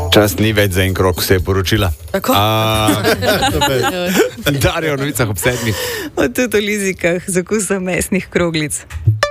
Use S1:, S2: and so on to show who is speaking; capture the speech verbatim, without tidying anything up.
S1: Čas ni več za en krok, vse je poročila.
S2: Tako?
S1: Darjo, v novicah ob sedmih.
S2: Tudi o lizikah z okusom mesnih kroglic.